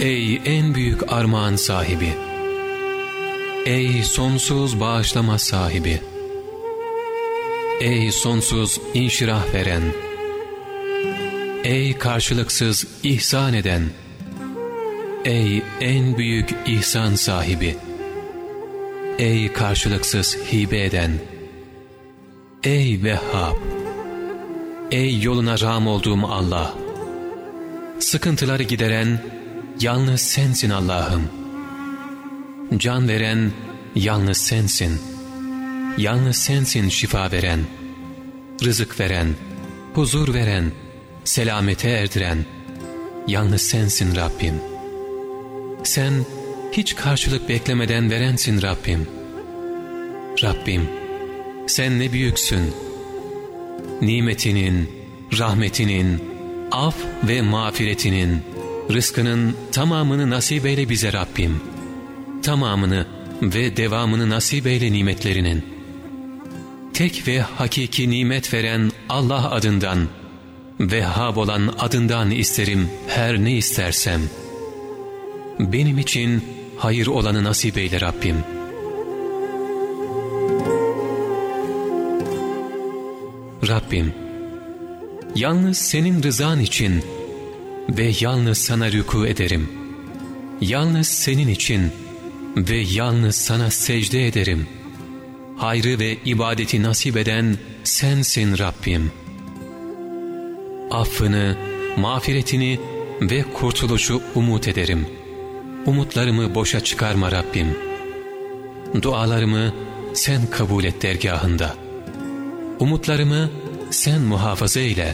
Ey en büyük armağan sahibi! Ey sonsuz bağışlama sahibi! Ey sonsuz inşirah veren! Ey karşılıksız ihsan eden! Ey en büyük ihsan sahibi! Ey karşılıksız hibe eden! Ey Vehhab! Ey yoluna rağm olduğum Allah! Sıkıntıları gideren yalnız sensin Allah'ım. Can veren yalnız sensin. Yalnız sensin şifa veren, rızık veren, huzur veren, selamete erdiren. Yalnız sensin Rabbim. Sen hiç karşılık beklemeden verensin Rabbim. Rabbim, sen ne büyüksün. Nimetinin, rahmetinin, af ve mağfiretinin, rızkının tamamını nasip eyle bize Rabbim. Tamamını ve devamını nasip eyle nimetlerinin. Tek ve hakiki nimet veren Allah adından, Vehhab olan adından isterim her ne istersem. Benim için hayır olanı nasip eyle Rabbim. Rabbim, yalnız senin rızan için ve yalnız sana rükû ederim. Yalnız senin için ve yalnız sana secde ederim. Hayrı ve ibadeti nasip eden sensin Rabbim. Affını, mağfiretini ve kurtuluşu umut ederim. Umutlarımı boşa çıkarma Rabbim. Dualarımı sen kabul et dergâhında. Umutlarımı sen muhafaza eyle.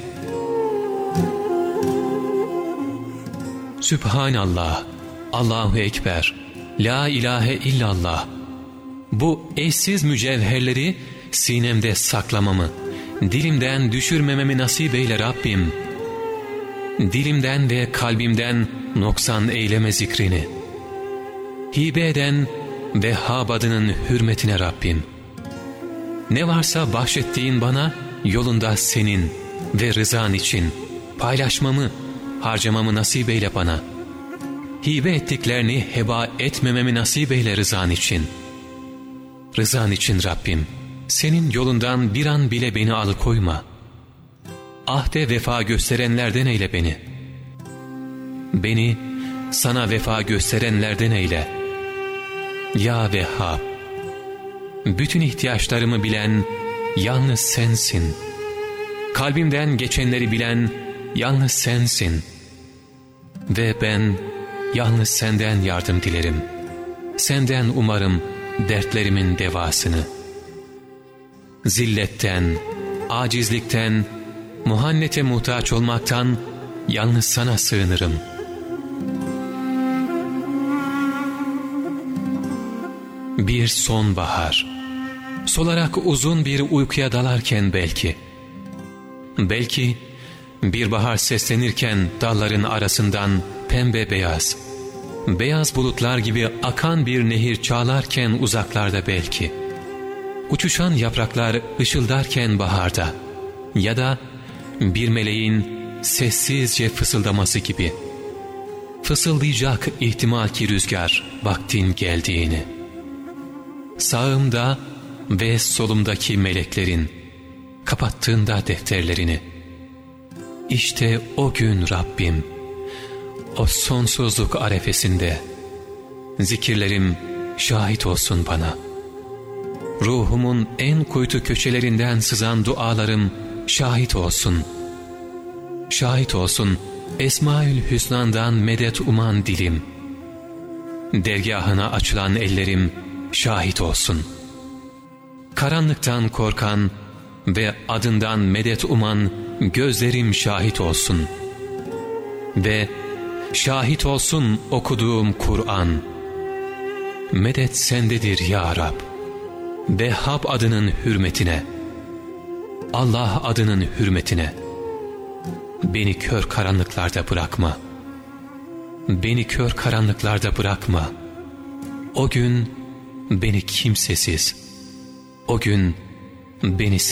Sübhanallah, Allahu Ekber, La ilahe illallah. Bu eşsiz mücevherleri sinemde saklamamı, dilimden düşürmememi nasip eyle Rabbim. Dilimden ve kalbimden noksan eyleme zikrini. Hibe eden Vehhab adının hürmetine Rabbim. Ne varsa bahşettiğin bana yolunda senin ve rızan için paylaşmamı, harcamamı nasip eyle bana. Hibe ettiklerini heba etmememi nasip eyle rızan için. Rızan için Rabbim, senin yolundan bir an bile beni alıkoyma. Ahde vefa gösterenlerden eyle beni. Beni sana vefa gösterenlerden eyle. Ya Vehhab, bütün ihtiyaçlarımı bilen yalnız sensin. Kalbimden geçenleri bilen yalnız sensin. Ve ben yalnız senden yardım dilerim. Senden umarım dertlerimin devasını. Zilletten, acizlikten, muhannete muhtaç olmaktan yalnız sana sığınırım. Bir sonbahar, solarak uzun bir uykuya dalarken belki bir bahar seslenirken dalların arasından pembe beyaz bulutlar gibi akan bir nehir çağlarken uzaklarda belki, uçuşan yapraklar ışıldarken baharda ya da bir meleğin sessizce fısıldaması gibi, fısıldayacak ihtimal ki rüzgar vaktin geldiğini. Sağımda ve solumdaki meleklerin kapattığında defterlerini, İşte o gün Rabbim, o sonsuzluk arefesinde, zikirlerim şahit olsun bana. Ruhumun en kuytu köşelerinden sızan dualarım şahit olsun. Şahit olsun Esmaül Hüsna'dan medet uman dilim. Dergâhına açılan ellerim şahit olsun. Karanlıktan korkan ve adından medet uman gözlerim şahit olsun. Ve şahit olsun okuduğum Kur'an. Medet sendedir ya Rab. Vehhab adının hürmetine, Allah adının hürmetine. Beni kör karanlıklarda bırakma. Beni kör karanlıklarda bırakma. O gün beni kimsesiz, o gün beni